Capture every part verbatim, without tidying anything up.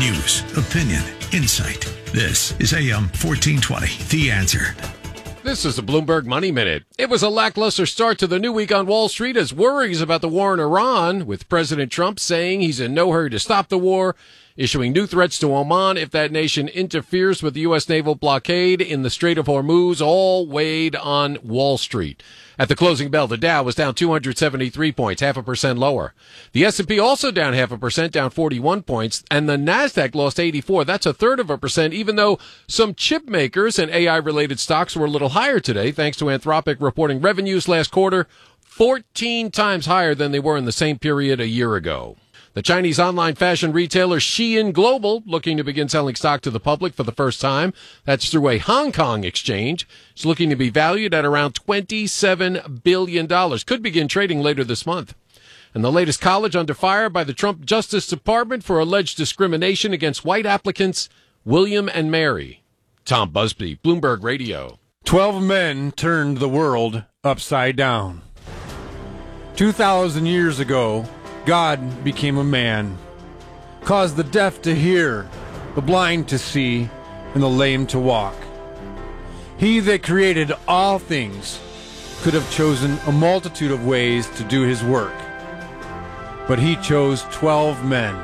News, opinion, insight. This is A M fourteen twenty, The Answer. This is the Bloomberg Money Minute. It was a lackluster start to the new week on Wall Street as worries about the war in Iran, with President Trump saying he's in no hurry to stop the war, issuing new threats to Oman if that nation interferes with the U S naval blockade in the Strait of Hormuz, all weighed on Wall Street. At the closing bell, the Dow was down two hundred seventy-three points, half a percent lower. The S and P also down half a percent, down forty-one points, and the NASDAQ lost eighty-four. That's a third of a percent, even though some chip makers and A I-related stocks were a little higher today, thanks to Anthropic reporting revenues last quarter fourteen times higher than they were in the same period a year ago. The Chinese online fashion retailer Shein Global looking to begin selling stock to the public for the first time. That's through a Hong Kong exchange. It's looking to be valued at around twenty-seven billion dollars. Could begin trading later this month. And the latest college under fire by the Trump Justice Department for alleged discrimination against white applicants, William and Mary. Tom Busby, Bloomberg Radio. Twelve men turned the world upside down. Two thousand years ago, God became a man, caused the deaf to hear, the blind to see, and the lame to walk. He that created all things could have chosen a multitude of ways to do his work, but he chose twelve men,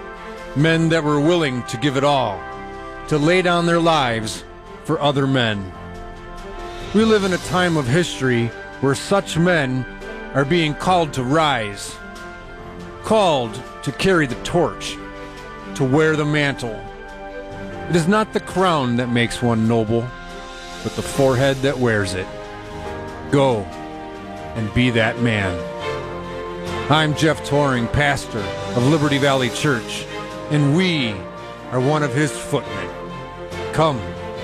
men that were willing to give it all, to lay down their lives for other men. We live in a time of history where such men are being called to rise, called to carry the torch, to wear the mantle. It is not the crown that makes one noble, but the forehead that wears it. Go and be that man. I'm Jeff Toring, pastor of Liberty Valley Church, and we are one of his footmen. Come,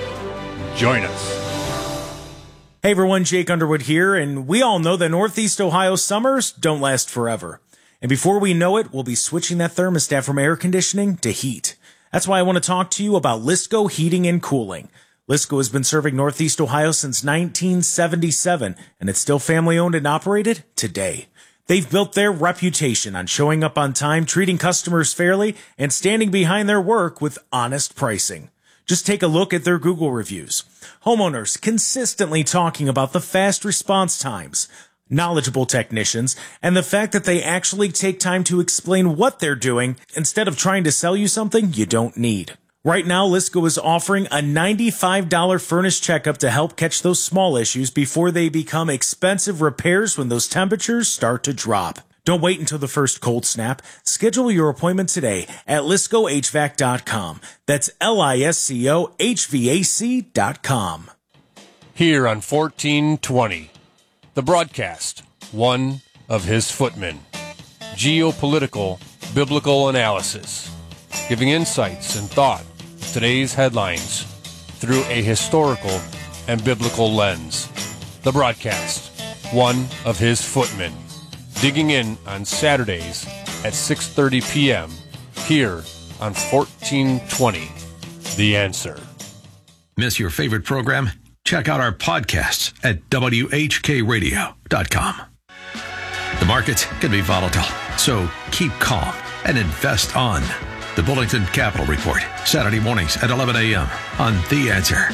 join us. Hey everyone, Jake Underwood here, and we all know that Northeast Ohio summers don't last forever. And before we know it, we'll be switching that thermostat from air conditioning to heat. That's why I want to talk to you about Lisco Heating and Cooling. Lisco has been serving Northeast Ohio since nineteen seventy-seven, and it's still family-owned and operated today. They've built their reputation on showing up on time, treating customers fairly, and standing behind their work with honest pricing. Just take a look at their Google reviews. Homeowners consistently talking about the fast response times, knowledgeable technicians, and the fact that they actually take time to explain what they're doing instead of trying to sell you something you don't need. Right now, Lisco is offering a ninety-five dollars furnace checkup to help catch those small issues before they become expensive repairs when those temperatures start to drop. Don't wait until the first cold snap. Schedule your appointment today at lisco h v a c dot com. That's L I S C O H V A C dot com. Here on fourteen twenty. The broadcast, one of his footmen. Geopolitical, biblical analysis, giving insights and thought to today's headlines through a historical and biblical lens. The broadcast, one of his footmen, digging in on Saturdays at six thirty p.m. here on fourteen twenty, The Answer. Miss your favorite program? Check out our podcasts at W H K radio dot com. The markets can be volatile, so keep calm and invest on the Bullington Capital Report, Saturday mornings at eleven a.m. on The Answer.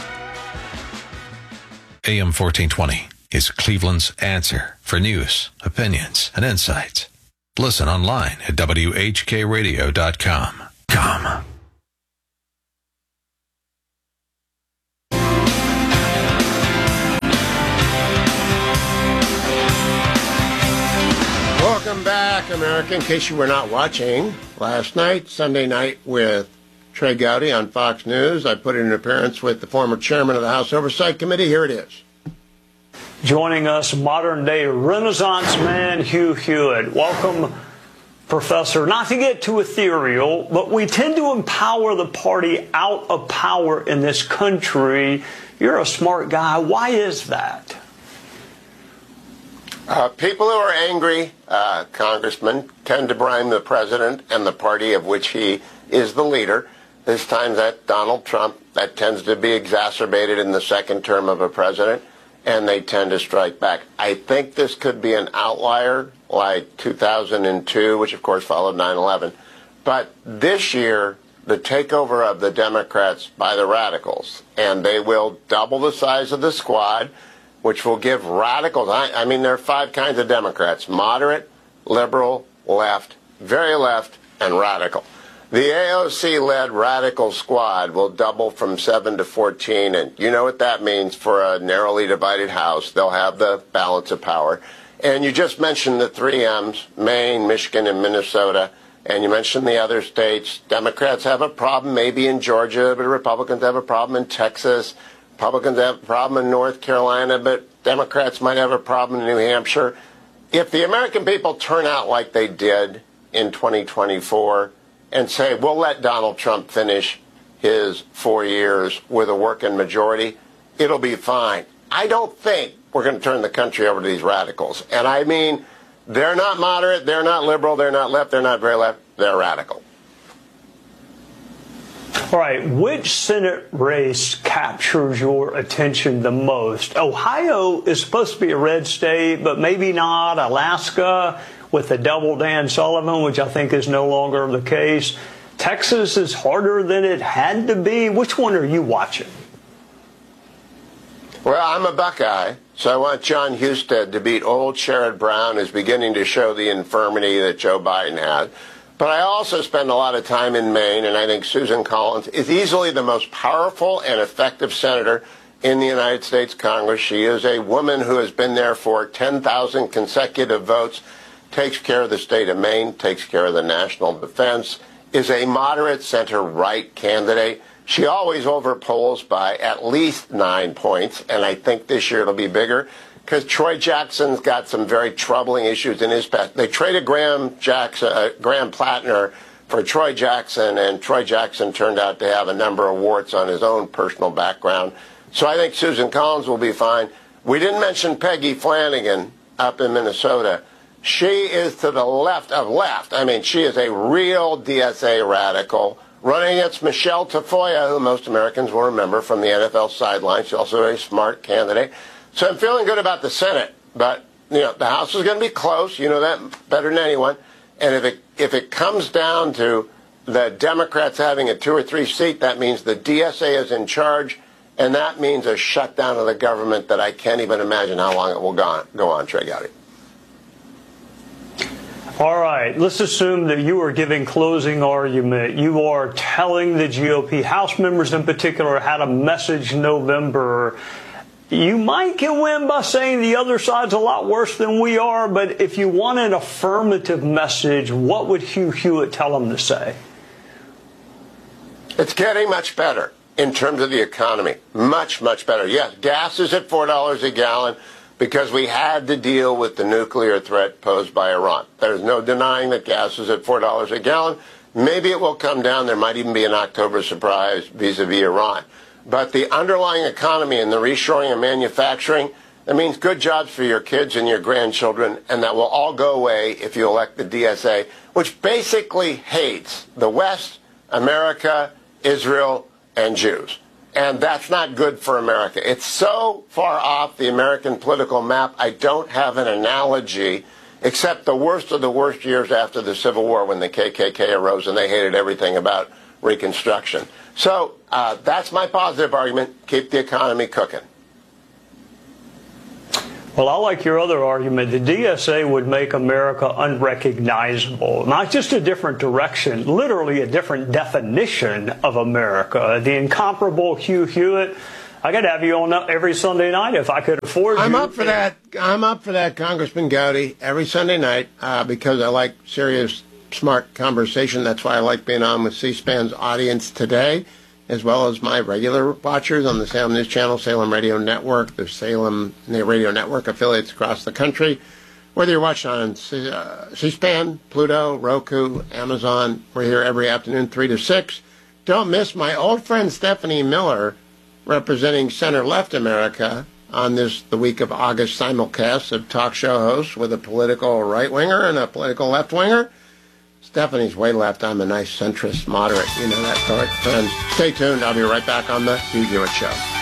A M fourteen twenty is Cleveland's answer for news, opinions, and insights. Listen online at W H K radio dot com. Come. Welcome back, America. In case you were not watching, last night, Sunday night, with Trey Gowdy on Fox News, I put in an appearance with the former chairman of the House Oversight Committee. Here it is. Joining us, modern-day Renaissance man Hugh Hewitt. Welcome, Professor. Not to get too ethereal, but we tend to empower the party out of power in this country. You're a smart guy. Why is that? Uh, people who are angry, uh, congressmen, tend to blame the president and the party of which he is the leader. This time that Donald Trump. That tends to be exacerbated in the second term of a president, and they tend to strike back. I think this could be an outlier like two thousand two, which of course followed nine eleven. But this year, the takeover of the Democrats by the radicals, and they will double the size of the squad, which will give radicals, I, I mean, there are five kinds of Democrats: moderate, liberal, left, very left, and radical. The A O C-led radical squad will double from seven to fourteen, and you know what that means for a narrowly divided House. They'll have the balance of power. And you just mentioned the three M's, Maine, Michigan, and Minnesota, and you mentioned the other states. Democrats have a problem maybe in Georgia, but Republicans have a problem in Texas. Republicans have a problem in North Carolina, but Democrats might have a problem in New Hampshire. If the American people turn out like they did in twenty twenty-four and say, we'll let Donald Trump finish his four years with a working majority, it'll be fine. I don't think we're going to turn the country over to these radicals. And I mean, they're not moderate, they're not liberal, they're not left, they're not very left, they're radical. All right, which Senate race captures your attention the most? Ohio is supposed to be a red state, but maybe not. Alaska with the double Dan Sullivan, which I think is no longer the case. Texas is harder than it had to be. Which one are you watching? Well, I'm a Buckeye, so I want John Husted to beat old Sherrod Brown, who's beginning to show the infirmity that Joe Biden has. But I also spend a lot of time in Maine, and I think Susan Collins is easily the most powerful and effective senator in the United States Congress. She is a woman who has been there for ten thousand consecutive votes, takes care of the state of Maine, takes care of the national defense, is a moderate center-right candidate. She always overpolls by at least nine points, and I think this year it'll be bigger because Troy Jackson's got some very troubling issues in his past. They traded Graham Jackson, uh, Graham Plattner for Troy Jackson, and Troy Jackson turned out to have a number of warts on his own personal background. So I think Susan Collins will be fine. We didn't mention Peggy Flanagan up in Minnesota. She is to the left of left. I mean, she is a real D S A radical, running against Michelle Tafoya, who most Americans will remember from the N F L sideline. She's also a very smart candidate. So I'm feeling good about the Senate, but you know the House is going to be close. You know that better than anyone. And if it if it comes down to the Democrats having a two or three seat, that means the D S A is in charge, and that means a shutdown of the government that I can't even imagine how long it will go on. Go on, Trey Gowdy. All right, let's assume that you are giving closing argument. You are telling the G O P House members in particular how to message November. You might get win by saying the other side's a lot worse than we are, but if you want an affirmative message, what would Hugh Hewitt tell them to say? It's getting much better in terms of the economy. Much, much better. Yes, gas is at four dollars a gallon. Because we had to deal with the nuclear threat posed by Iran. There's no denying that gas is at four dollars a gallon. Maybe it will come down. There might even be an October surprise vis-a-vis Iran. But the underlying economy and the reshoring of manufacturing, that means good jobs for your kids and your grandchildren, and that will all go away if you elect the D S A, which basically hates the West, America, Israel, and Jews. And that's not good for America. It's so far off the American political map, I don't have an analogy except the worst of the worst years after the Civil War when the K K K arose and they hated everything about Reconstruction. So uh, that's my positive argument. Keep the economy cooking. Well, I like your other argument. The D S A would make America unrecognizable, not just a different direction, literally a different definition of America. The incomparable Hugh Hewitt. I got to have you on every Sunday night if I could afford you. I'm up for that. I'm up for that, Congressman Gowdy, every Sunday night uh, because I like serious, smart conversation. That's why I like being on with C-SPAN's audience today, as well as my regular watchers on the Salem News Channel, Salem Radio Network, the Salem Radio Network affiliates across the country. Whether you're watching on C- uh, C-SPAN, Pluto, Roku, Amazon, we're here every afternoon, three to six. Don't miss my old friend Stephanie Miller, representing center-left America, on this, the week of August simulcast of talk show hosts with a political right-winger and a political left-winger. Stephanie's way left. I'm a nice centrist moderate. You know that sort. Friends, stay tuned. I'll be right back on the Hugh Hewitt Show.